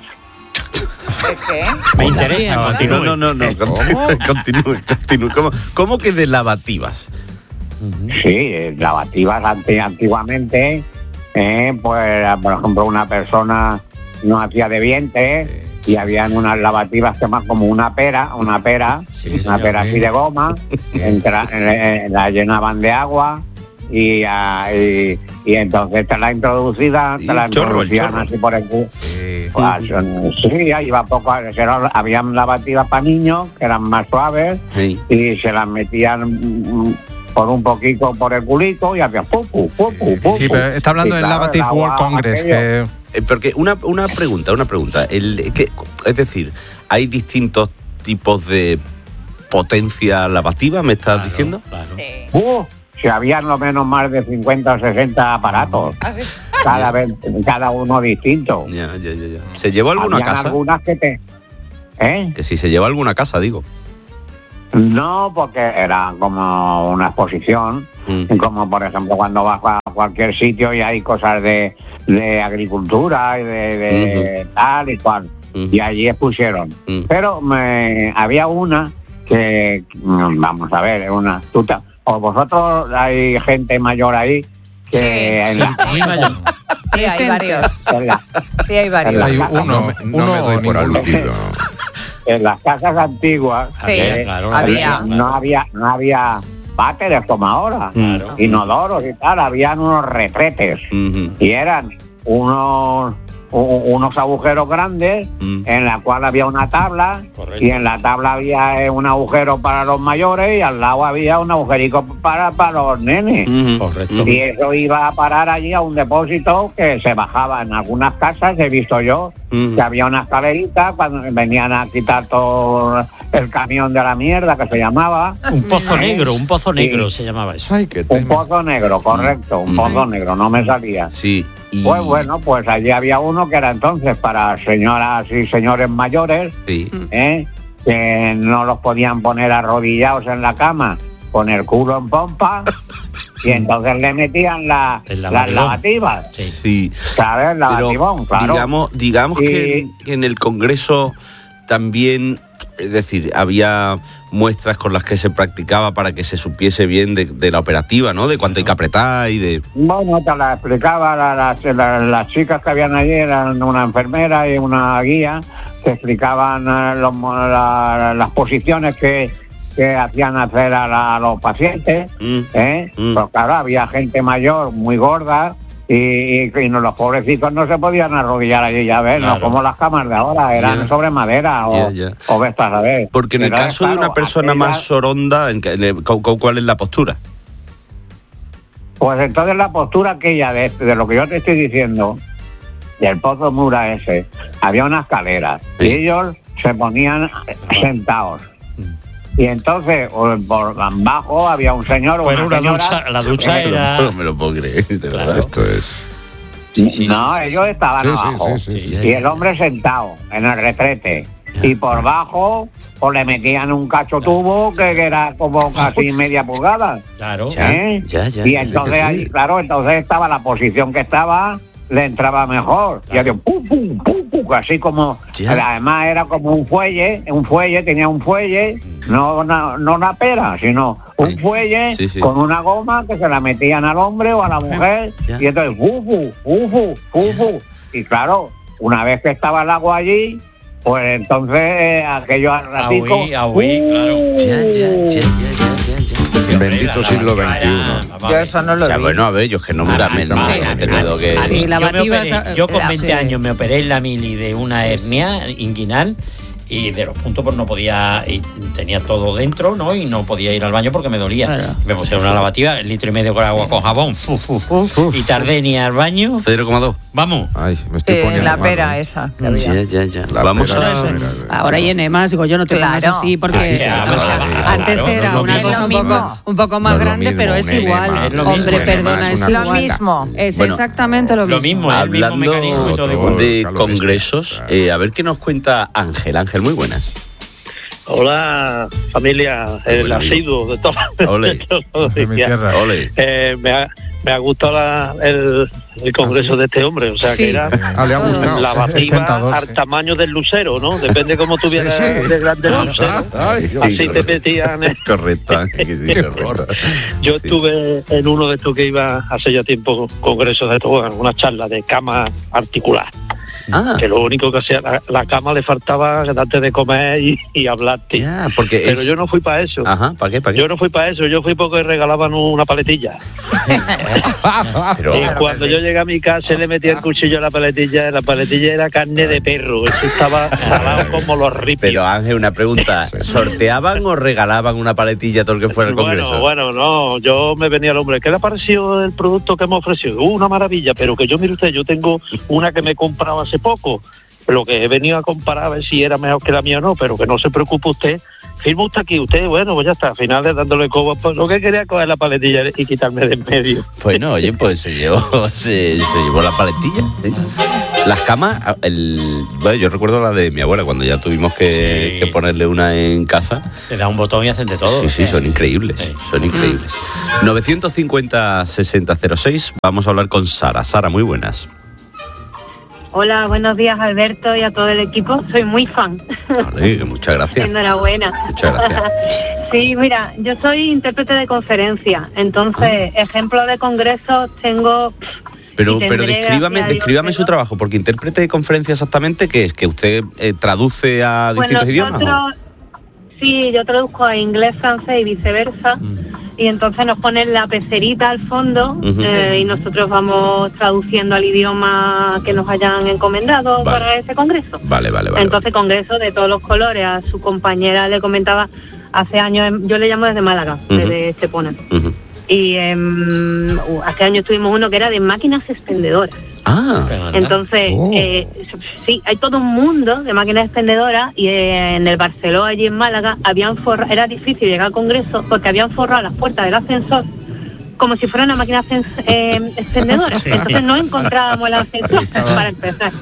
¿Qué? Me interesa, No, continúe. no, no, no, continúe, continúe, continúe. ¿Cómo, cómo que de lavativas? Sí, eh, lavativas anti- antiguamente, eh, pues, por ejemplo, una persona no hacía de vientre y habían unas lavativas que más como una pera, una pera, una pera así de goma, entra- eh, la llenaban de agua y, ah, y, y entonces te la introducida, te la chorro, el introducían chorro. así por el culo. Pues, sí, ahí iba poco, era- habían lavativas para niños que eran más suaves y se las metían mm, por un poquito por el culito y hacía pupu, pupu, pupu. Sí, pero está hablando Y del claro, Lavative el World agua, Congress, aquello. que... Eh, porque una, una pregunta, una pregunta. El, que, es decir, ¿hay distintos tipos de potencia lavativa, me estás diciendo? Uh, si habían lo menos más de cincuenta o sesenta aparatos, cada, vez, cada uno distinto. Ya, ya, ya, ya. ¿Se llevó alguna Habían casa? algunas que te... ¿Eh? Que si se llevó alguna casa, digo. No, porque era como una exposición, Mm. como por ejemplo cuando vas a cualquier sitio y hay cosas de, de agricultura y de, de tal y cual, y allí expusieron. Pero me, había una que, mm, vamos a ver, una... Tú te- o vosotros hay gente mayor ahí que... en la- Muy mayor. Sí, hay varios. en la- Sí, hay varios. Hay uno, no me doy por aludido. en las casas antiguas Sí, eh, claro, había. no había no había váteres como ahora, inodoros y tal, habían unos retretes y eran unos u- unos agujeros grandes en la cual había una tabla y en la tabla había eh, un agujero para los mayores y al lado había un agujerico para, para los nenes. Correcto. Y eso iba a parar allí a un depósito que se bajaba en algunas casas, he visto yo, que había una escalerita cuando venían a quitar todo el camión de la mierda que se llamaba. Un pozo negro, un pozo negro Sí. se llamaba eso. Un pozo negro, correcto, un pozo negro, no me salía. Sí. Pues bueno, pues allí había uno que era entonces para señoras y señores mayores, ¿eh? Que no los podían poner arrodillados en la cama con el culo en pompa y entonces le metían la, las lavativón. lavativas. Sí. ¿Sabes? Lavativón, claro. Digamos, digamos Y- que, en, que en el Congreso también, es decir, había muestras con las que se practicaba para que se supiese bien de, de la operativa, ¿no? De cuánto hay que apretar y de... Bueno, te la explicaba, la- las, la- las chicas que habían allí eran una enfermera y una guía, que explicaban eh, los mo- la- las posiciones que, que hacían hacer a, la- a los pacientes, ¿eh? Pues claro, había gente mayor muy gorda y, y, y no, los pobrecitos no se podían arrodillar allí, ya ves, Claro. no como las camas de ahora, eran Ya. sobre madera o, Ya, ya. o ves a ver. Porque en el Pero, caso de claro, una persona aquella- más soronda, ¿en qué- le- cu- cu- ¿cuál es la postura? Pues entonces la postura aquella de, de lo que yo te estoy diciendo, del pozo Mura ese, había una escalera y ellos se ponían sentados. Y entonces o por abajo había un señor o Bueno, una una señora. ducha- la ducha Eh, era- No me lo puedo creer, de verdad. Esto es... no, ellos estaban Sí, sí, abajo. sí, sí, sí. Y el hombre sentado en el retrete. Y por bajo, pues le metían un cacho tubo que, que era como casi media pulgada. Claro. ¿Eh? Ya, ya, y ya, entonces sí que sí. ahí, claro, entonces estaba la posición que estaba, le entraba mejor. Y hacía pum, pum, pum, pum, así como, además era como un fuelle, un fuelle, tenía un fuelle, no una, no una pera, sino un fuelle sí, sí. con una goma que se la metían al hombre o a la mujer, y entonces, ufu, ufu, ufu. Y claro, una vez que estaba el agua allí, pues entonces eh, aquello al ratico. Ahuí, ahuí, claro. Ya, ya, ya, ya, ya, ya. Bendito siglo veintiuno. Yo eso no lo O sea, vi. bueno, a ver, yo es que no me, me, no me he tenido que... Sí, Yo, me lavativas, operé- eh, yo con eh, veinte sí. años me operé en la mili de una hernia inguinal y de los puntos pues no podía, y tenía todo dentro, ¿no? Y no podía ir al baño porque me dolía. Claro. Me pusieron una lavativa, el litro y medio con agua con jabón, fu, fu, fu, y tardé ni al baño. cero coma dos. Vamos. Ay, me estoy Sí, poniendo la malo, pera ¿eh? esa que había. Ya, ya, ya. La Vamos pera, a... Eso, mira, ahora hay enemas, digo, yo no te Claro. pongas así porque Sí, claro, claro, antes claro, era no es lo una mismo. cosa un Es lo poco, mismo. un poco más No es lo grande, mismo, pero un es igual. enema. Es lo mismo, Hombre, un enema perdona, es es una igual. Lo mismo. Es Bueno, exactamente lo mismo. Lo mismo, es el mismo Hablando mecanismo y todo todo. igual. de Claro, congresos, eh, a ver qué nos cuenta Ángel. Ángel, muy buenas. Hola, familia, el Hola, asiduo de todo. Ole. de todo De mi tierra. Ole. Eh, me, ha, me ha gustado la, el, el congreso de este hombre, o sea, Sí. que era Ah, le ha gustado. la Es bativa tentador, al sí. tamaño del lucero, ¿no? Depende cómo tuvieras Sí, sí. de grande el lucero. Ay, sí, así te correcto. metían. ¿eh? Correcto, que sí, Qué correcto. Yo estuve en uno de estos que iba hace ya tiempo, congresos de estos, bueno, una charla de cama articular. Ah. Que lo único que hacía, la, la cama le faltaba darte de comer y, y hablarte. Ya, porque Pero es- yo no fui para eso. Ajá, ¿para qué? ¿Para qué? Yo no fui para eso, yo fui porque regalaban una paletilla. Pero- y cuando yo llegué a mi casa le metí el cuchillo a la paletilla, la paletilla era carne de perro, eso estaba salado como los ripios. Pero Ángel, una pregunta, ¿sorteaban o regalaban una paletilla a todo el que fuera al congreso? Bueno, bueno, no, yo me venía al hombre, ¿qué le ha parecido el producto que me ofreció? Uh, una maravilla, pero que yo, mire usted, yo tengo una que me he comprado hace poco, lo que he venido a comparar a ver si era mejor que la mía o no, pero que no se preocupe usted, firma usted aquí, usted, bueno, pues ya está, al final de dándole coba, pues lo que quería es coger la paletilla y quitarme de en medio. Bueno, oye, pues se llevó, se, se llevó la paletilla. ¿eh? Las camas, el, bueno, yo recuerdo la de mi abuela, cuando ya tuvimos que, que ponerle una en casa. Le da un botón y hacen de todo. Sí, sí, son increíbles, son increíbles. novecientos cincuenta sesenta cero seis, vamos a hablar con Sara. Sara, muy buenas. Hola, buenos días Alberto y a todo el equipo. Soy muy fan. Vale, muchas gracias. Enhorabuena. Muchas gracias. Sí, mira, yo soy intérprete de conferencia, entonces ejemplos de congresos tengo. Pero, y pero tendré, descríbame, gracias a Dios, descríbame su trabajo, porque intérprete de conferencia exactamente, ¿qué es? ¿Que usted eh, traduce a Pues distintos idiomas? o? nosotros, sí, yo traduzco a inglés, francés y viceversa. Y entonces nos ponen la pecerita al fondo. Ujú. eh, y nosotros vamos traduciendo al idioma que nos hayan encomendado Vale. para ese congreso. Vale, vale, vale. Entonces, congreso de todos los colores. A su compañera le comentaba hace años, en- yo le llamo desde Málaga, Ujú. desde Estepona. Ujú. Y em, uh, hace años tuvimos uno que era de máquinas expendedoras. Ah, Entonces, eh, sí, hay todo un mundo de máquinas expendedoras y eh, en el Barceló, allí en Málaga, habían forra- era difícil llegar al congreso porque habían forrado las puertas del ascensor como si fuera una máquina ascens- eh, expendedora. Sí. Entonces no encontrábamos el ascensor para empezar.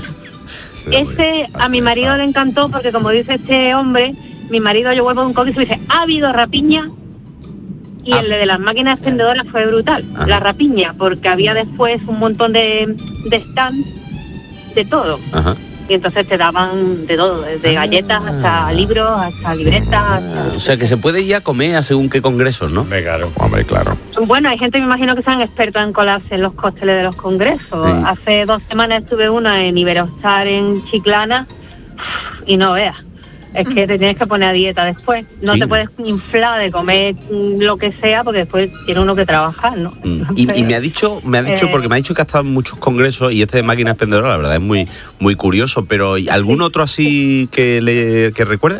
Ese a mi marido le encantó porque, como dice este hombre, mi marido, yo vuelvo a un congreso y dice, ha habido rapiña. Y el de las máquinas expendedoras fue brutal, la rapiña, porque había después un montón de, de stands de todo. Ajá. Y entonces te daban de todo, desde galletas hasta libros, hasta libretas. hasta- O sea, que se puede ir a comer a según qué congresos, ¿no? Claro. Hombre, claro. Bueno, hay gente, me imagino, que sean expertos en colarse en los cócteles de los congresos. Sí. Hace dos semanas estuve una en Iberostar en Chiclana y no veas. Es que te tienes que poner a dieta después. No Sí. te puedes inflar de comer mm, lo que sea porque después tiene uno que trabajar, ¿no? Y, y me ha dicho, me ha dicho, Eh. porque me ha dicho que ha estado en muchos congresos y este de máquina expendedora, la verdad es muy, muy curioso. Pero ¿y algún otro así que le que recuerde?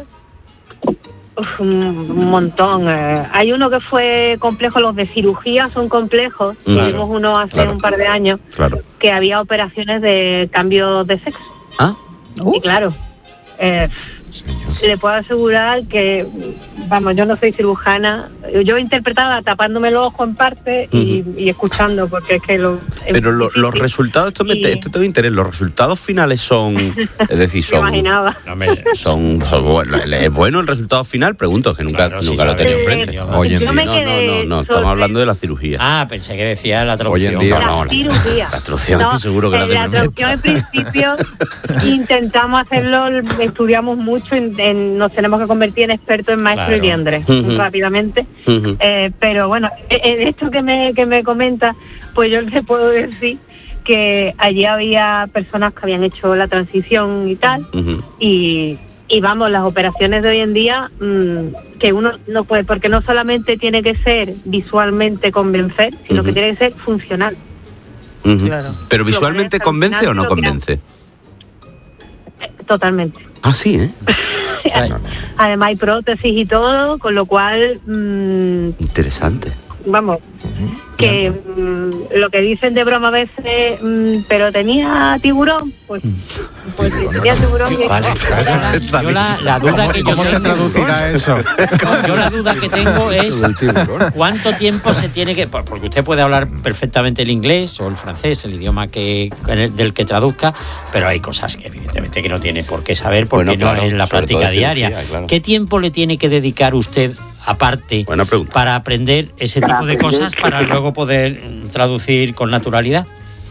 Uf, un, un montón. eh. Hay uno que fue complejo, los de cirugía son complejos. Claro, Tuvimos uno hace claro. un par de años Claro. que había operaciones de cambio de sexo. Ah. Y claro, eh, le puedo asegurar que, vamos, yo no soy cirujana. Yo interpretaba tapándome los ojos en parte y, y escuchando, porque es que lo... Pero lo- los resultados, esto me Y- esto tengo interés, los resultados finales son, es decir, Me son, imaginaba. son, son bueno, ¿es bueno el resultado final? Pregunto, que nunca, nunca lo he tenido sabe. enfrente. Eh, Hoy en yo me no, quedé no, no, no, estamos hablando de la cirugía. Ah, pensé que decía la traducción. Hoy en día, La no, la- cirugía. La traducción No, estoy seguro que la en tengo la perfecta. traducción al principio intentamos hacerlo, estudiamos mucho, en, en- nos tenemos que convertir en expertos en maestro Claro. y liendre Ujú. rápidamente. Ujú. Eh, pero bueno, en esto que me, que me comenta, pues yo te puedo decir que allí había personas que habían hecho la transición y tal, Ujú. y, y vamos, las operaciones de hoy en día, mmm, que uno no puede, porque no solamente tiene que ser visualmente convencer, sino que tiene que ser funcional. Ujú. Claro. Pero visualmente Lo que es, al convence final, o no lo que convence. Totalmente. Ah, sí, ¿eh? Además hay prótesis y todo, con lo cual, mmm, Interesante. vamos, que mm, lo que dicen de broma a veces, mm, pero tenía tiburón, pues, pues si tenía tiburón. Y Vale, yo la, la duda que yo ¿Cómo se tengo, traducirá eso? yo la duda que tengo es cuánto tiempo se tiene que, porque usted puede hablar perfectamente el inglés o el francés, el idioma que del que traduzca, pero hay cosas que evidentemente que no tiene por qué saber porque Bueno, claro, no es la sobre práctica todo de diaria. cirugía, claro. ¿Qué tiempo le tiene que dedicar usted aparte para aprender ese Para tipo de aprender, cosas para luego poder mm, traducir con naturalidad?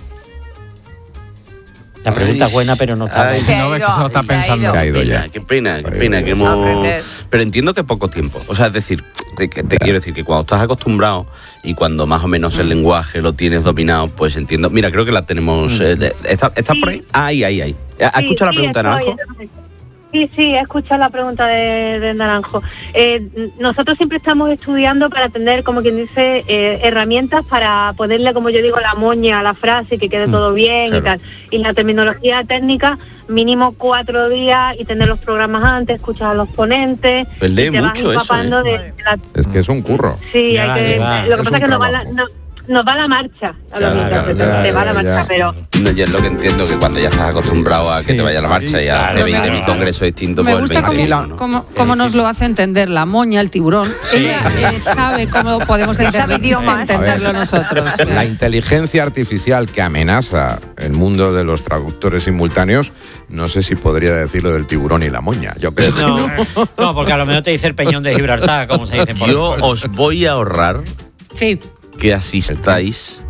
La pregunta es buena, pero no está Ay, buena. no, ves que se lo está pensando. Se ha ido Qué ya. pena, qué pena, qué pena que hemos... Pero entiendo que poco tiempo. O sea, es decir, te, que te quiero decir que cuando estás acostumbrado y cuando más o menos el lenguaje lo tienes dominado, pues entiendo. Mira, creo que la tenemos... eh, de- ¿Estás está por ahí? Ah, ahí, ahí, ahí. ¿Has Sí, escuchado sí, la pregunta de estoy, Naranjo? estoy. Sí, sí, he escuchado la pregunta de, de Naranjo. Eh, nosotros siempre estamos estudiando para tener, como quien dice, eh, herramientas para ponerle, como yo digo, la moña a la frase y que quede todo bien claro. y tal. Y la terminología técnica, mínimo cuatro días y tener los programas antes, escuchar a los ponentes. Pues lee y te vas mucho eso, empapando ¿eh? de, de la... Es que es un curro. Sí, hay que, lo que Es pasa un es que nos va, la, trabajo. no- nos va la marcha a los Claro, intérpretes, claro, te va la ya, marcha, ya. pero... No, ya es lo que entiendo, que cuando ya estás acostumbrado a que te vaya la marcha y a claro, hacer veinte mil claro. congresos distintos, Me pues gusta el cómo, veinte mil, cómo- cómo nos lo hace entender la moña, el tiburón. Ella eh, sabe cómo podemos entenderlo, entenderlo A ver, nosotros. La inteligencia artificial que amenaza el mundo de los traductores simultáneos, no sé si podría decirlo del tiburón y la moña. Yo creo que No, no, porque a lo mejor te dice el peñón de Gibraltar, como se dice por Yo os voy a ahorrar Sí. que asistáis